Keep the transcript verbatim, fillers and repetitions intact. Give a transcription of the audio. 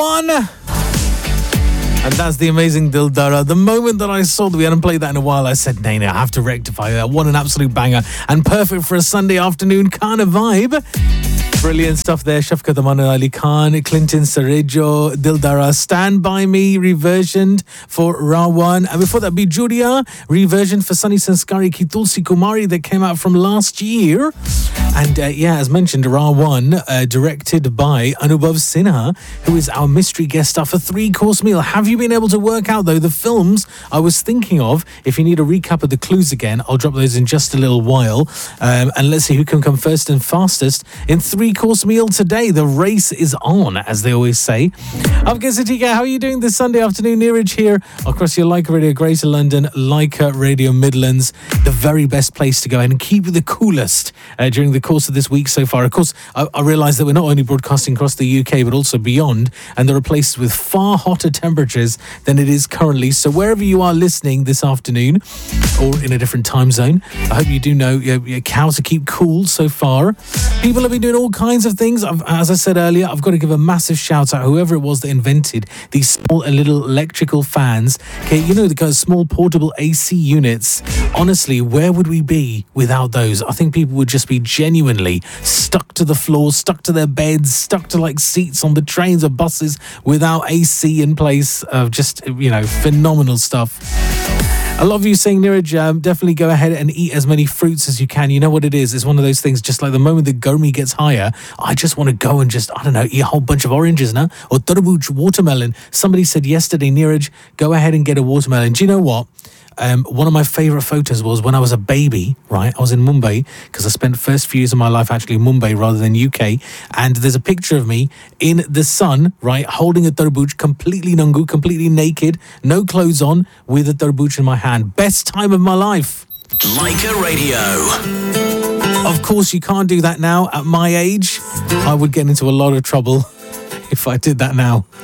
One. And that's the amazing Dildara. The moment that I saw that we hadn't played that in a while, I said, nay, no, I have to rectify that. What an absolute banger. And perfect for a Sunday afternoon kind of vibe. Brilliant stuff there. Shafqat Aman Ali Khan, Clinton Sarejo, Dildara, Stand By Me, reversioned for Rawan. And before that, Bijuria, reversioned for Sunny Sanskari Ki Tulsi Kumari that came out from last year. And uh, yeah, as mentioned, Rawan, uh, directed by Anubhav Sinha, who is our mystery guest star for three-course meal. Have you been able to work out, though, the films I was thinking of? If you need a recap of the clues again, I'll drop those in just a little while. Um, and let's see who can come first and fastest in three-course meal today. The race is on, as they always say. Afghan Satika, how are you doing this Sunday afternoon? Neeraj here across your Leica Radio Greater London, Leica Radio Midlands, the very best place to go and keep the coolest uh, during the course of this week so far. Of course, I, I realise that we're not only broadcasting across the U K, but also beyond, and there are places with far hotter temperatures than it is currently. So wherever you are listening this afternoon, or in a different time zone, I hope you do know you know, how to keep cool so far. People have been doing all kinds of things. I've, as I said earlier, I've got to give a massive shout out whoever it was that invented these small little electrical fans. Okay, you know, the kind of small portable A C units. Honestly, where would we be without those? I think people would just be genuinely stuck to the floor, stuck to their beds, stuck to like seats on the trains or buses without A C in place. Of uh, just, you know, phenomenal stuff. I love you saying, Neeraj, um, definitely go ahead and eat as many fruits as you can. You know what it is? It's one of those things, just like the moment the Gurmi gets higher, I just want to go and just, I don't know, eat a whole bunch of oranges now. Or tarbooj, watermelon. Somebody said yesterday, Neeraj, go ahead and get a watermelon. Do you know what? Um, one of my favourite photos was when I was a baby, right? I was in Mumbai because I spent the first few years of my life actually in Mumbai rather than U K. And there's a picture of me in the sun, right? Holding a tarbooj, completely nangu, completely naked, no clothes on, with a tarbooj in my hand. Best time of my life. Leica Radio. Of course, you can't do that now. At my age, I would get into a lot of trouble if I did that now.